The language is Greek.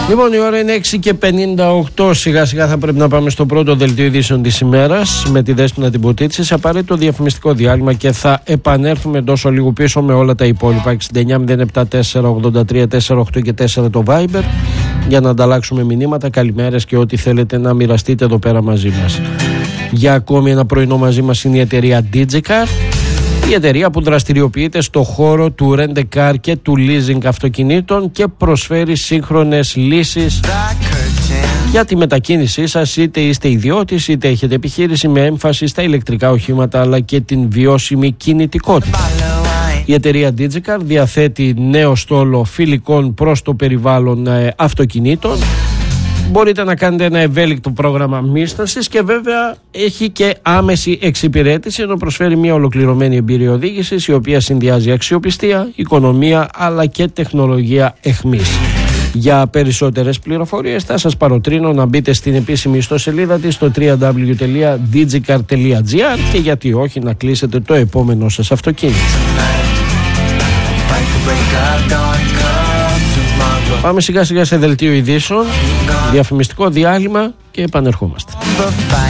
Λοιπόν, η ώρα είναι 6:58. Σιγά σιγά θα πρέπει να πάμε στο πρώτο δελτίο ειδήσεων της ημέρας με τη Δέσποινα την Ποτίτση σε απαραίτητο διαφημιστικό διάλειμμα και θα επανέλθουμε εντός ολίγου πίσω με όλα τα υπόλοιπα. 69-074-83-48 και 4 το Viber για να ανταλλάξουμε μηνύματα, καλημέρες και ό,τι θέλετε να μοιραστείτε εδώ πέρα μαζί μας. Για ακόμη ένα πρωινό μαζί μας είναι η εταιρεία DigiCar, η εταιρεία που δραστηριοποιείται στο χώρο του rent-a-car και του leasing αυτοκινήτων και προσφέρει σύγχρονες λύσεις για τη μετακίνησή σας, είτε είστε ιδιώτης είτε έχετε επιχείρηση, με έμφαση στα ηλεκτρικά οχήματα αλλά και την βιώσιμη κινητικότητα. Η εταιρεία DigiCar διαθέτει νέο στόλο φιλικών προς το περιβάλλον αυτοκινήτων. Μπορείτε να κάνετε ένα ευέλικτο πρόγραμμα μίσθωσης και βέβαια έχει και άμεση εξυπηρέτηση, ενώ προσφέρει μια ολοκληρωμένη εμπειρία οδήγησης η οποία συνδυάζει αξιοπιστία, οικονομία αλλά και τεχνολογία εχμής. Για περισσότερες πληροφορίες θα σας παροτρύνω να μπείτε στην επίσημη ιστοσελίδα της στο www.digicar.gr και γιατί όχι να κλείσετε το επόμενο σας αυτοκίνητο. Πάμε σιγά σιγά σε δελτίο ειδήσεων, διαφημιστικό διάλειμμα και επανερχόμαστε.